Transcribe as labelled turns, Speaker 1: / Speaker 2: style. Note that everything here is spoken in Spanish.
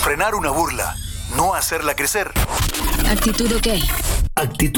Speaker 1: Frenar una burla, no hacerla crecer.
Speaker 2: Actitud OK.
Speaker 1: Actitud